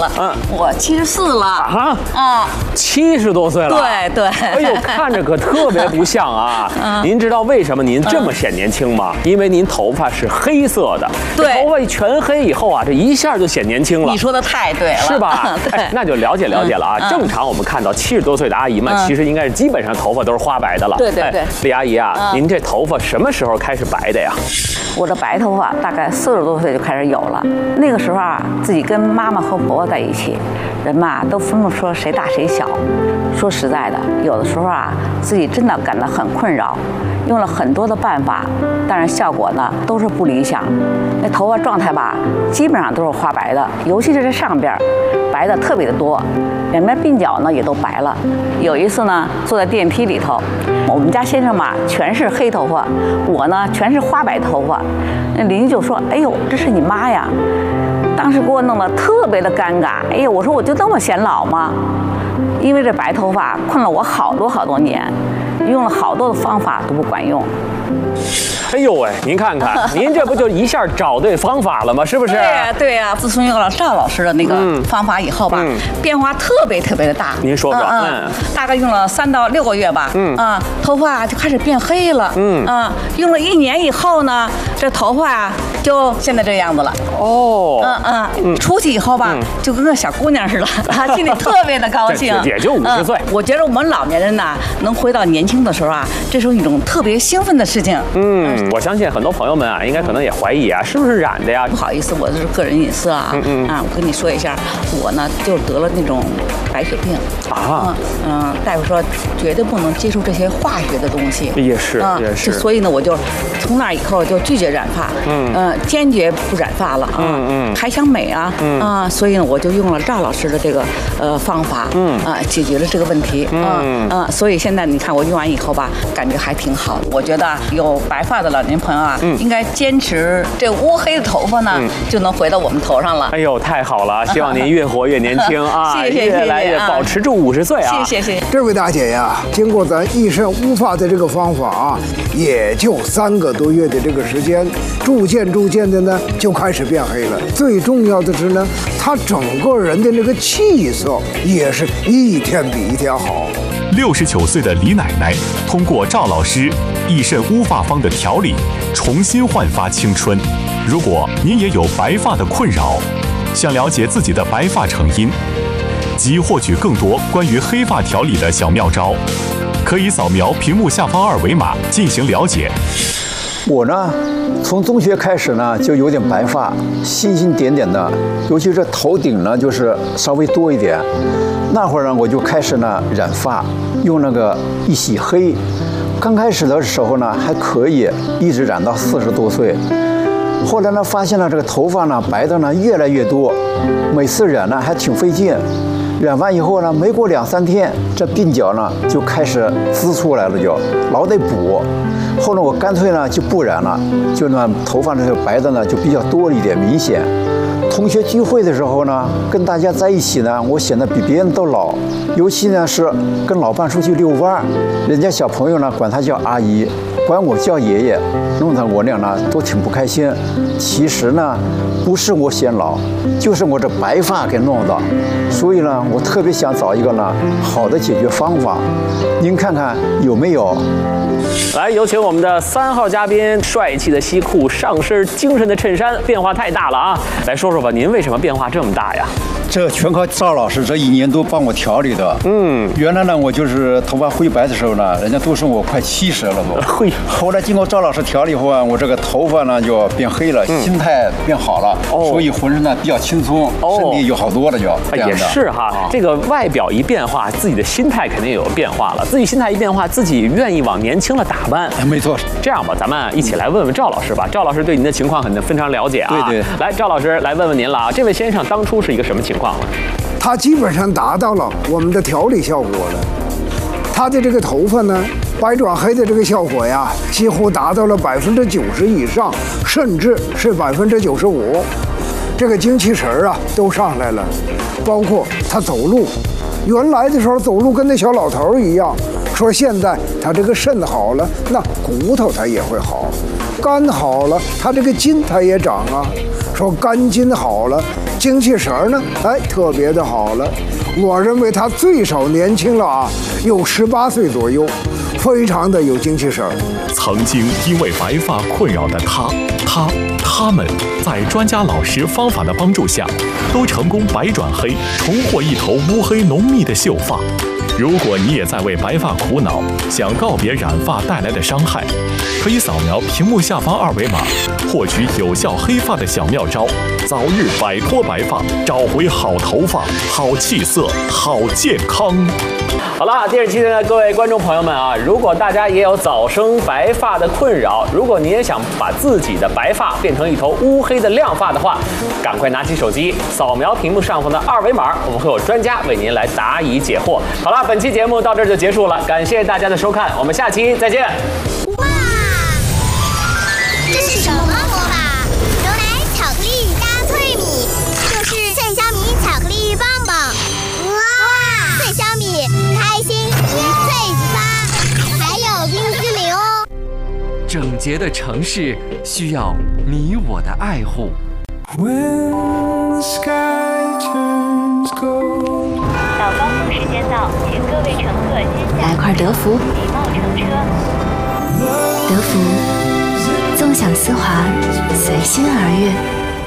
了。我74了 70多岁了。 对。 哎呦，看着可特别不像啊。您知道为什么您这么显年轻吗？因为您头发是黑色的。 对， 头发一全黑以后啊，这一下就显年轻了。 你说的太对了， 是吧？ 对， 那就了解了解了啊。正常我们看到70多岁的阿姨们，其实应该是基本上头发都是花白的了。 对。 李阿姨啊，您这头发什么时候开始白的呀？ 我这白头发大概40多岁就开始有了。那个时候啊，自己跟妈妈和婆婆在一起，人嘛都分不出谁大谁小。说实在的，有的时候啊，自己真的感到很困扰，用了很多的办法，但是效果呢都是不理想。那头发状态吧，基本上都是花白的，尤其是这上边白的特别的多，两边鬓角呢也都白了。有一次呢，坐在电梯里头，我们家先生嘛全是黑头发，我呢全是花白头发。那邻居就说：“哎呦，这是你妈呀！”当时给我弄得特别的尴尬。哎呀，我说我就这么显老吗？因为这白头发困了我好多年，用了好多的方法都不管用。 哎呦喂，您看看，您这不就一下找对方法了吗？是不是？ 对呀。自从用了赵老师的那个方法以后吧，变化特别的大。 您说说。 大概用了3到6个月吧。头发就开始变黑了。用了1年以后呢，这头发就现在这样子了。出去以后吧，就跟个小姑娘似的，心里特别的高兴。 也就50岁。 我觉得我们老年人呢，能回到年轻的时候啊，这是一种特别兴奋的事情。 我相信很多朋友们啊，应该可能也怀疑啊，是不是染的呀？ 不好意思，我这是个人隐私啊。我跟你说一下，我呢就得了那种白血病大夫说绝对不能接触这些化学的东西。 也是。 所以呢，我就从那以后就拒绝染发，坚决不染发了还想美啊所以呢，我就用了赵老师的这个方法解决了这个问题所以现在你看我用完以后吧，感觉还挺好的。我觉得有白发的老年朋友啊，应该坚持这乌黑的头发呢，就能回到我们头上了。 哎呦，太好了！希望您越活越年轻啊， 谢谢越来越保持住50岁啊！ 谢谢。 这位大姐呀，经过咱一身乌发的这个方法啊，也就3个多月的这个时间，逐渐的呢就开始变黑了。最重要的是呢，她整个人的那个气色也是一天比一天好。 69岁的李奶奶通过赵老师益肾乌发方的调理，重新焕发青春。如果您也有白发的困扰，想了解自己的白发成因，及获取更多关于黑发调理的小妙招，可以扫描屏幕下方2维码进行了解。 我呢，从中学开始呢，就有点白发，星点点的，尤其是头顶呢，就是稍微多一点。那会儿呢，我就开始呢染发，用那个一洗黑。刚开始的时候呢还可以，一直染到40多岁。后来呢，发现了这个头发呢白的呢越来越多，每次染呢还挺费劲。染完以后呢，没过2、3天，这鬓角呢就开始滋出来了，就老得补。后来我干脆呢就不染了，就呢头发这个白的呢就比较多一点，明显。同学聚会的时候呢，跟大家在一起呢，我显得比别人都老。尤其呢是跟老伴出去遛弯，人家小朋友呢管他叫阿姨，管我叫爷爷，弄得我俩呢都挺不开心。其实呢，不是我显老，就是我这白发给弄的。所以呢，我特别想找一个呢好的解决方法，您看看有没有？ 来，有请我们的3号嘉宾，帅气的西裤，上身精神的衬衫，变化太大了啊！来说说吧，您为什么变化这么大呀？ 这全靠赵老师这1年多帮我调理的。原来呢，我就是头发灰白的时候呢，人家都说我快70了都。后来经过赵老师调理以后啊，我这个头发呢就变黑了，心态变好了，所以浑身呢比较轻松，身体有好多了就。 也是哈，这个外表一变化，自己的心态肯定也有变化了。自己心态一变化，自己愿意往年轻了打扮。 没错。 这样吧，咱们一起来问问赵老师吧。赵老师对您的情况肯定非常了解啊。 对。 来，赵老师来问问您了啊，这位先生当初是一个什么情况呢？ 他基本上达到了我们的调理效果了。他的这个头发呢，白转黑的这个效果呀，几乎达到了90%以上，甚至是95%。这个精气神啊都上来了，包括他走路，原来的时候走路跟那小老头一样。说现在他这个肾好了，那骨头他也会好，肝好了，他这个筋他也长啊。说肝筋好了， 精气神儿呢，哎，特别的好了。我认为他最少年轻了啊，有18岁左右，非常的有精气神儿。 曾经因为白发困扰的他们，在专家老师方法的帮助下，都成功白转黑，重获一头乌黑浓密的秀发。如果你也在为白发苦恼，想告别染发带来的伤害，可以扫描屏幕下方2维码，获取有效黑发的小妙招，早日摆脱白发，找回好头发、好气色、好健康。 好了，电视机的各位观众朋友们啊，如果大家也有早生白发的困扰，如果你也想把自己的白发变成一头乌黑的亮发的话，赶快拿起手机扫描屏幕上方的2维码，我们会有专家为您来答疑解惑。好了，本期节目到这儿就结束了，感谢大家的收看，我们下期再见。 哇，这是什么魔法？牛奶巧克力加脆米，就是脆香米巧克力棒棒。哇，脆香米，开心一脆即发，还有冰淇淋哦。 整洁的城市需要你我的爱护。 到高峰时间到，请各位乘客先来块德芙， 礼貌乘车。 德芙，纵享丝滑，随心而悦。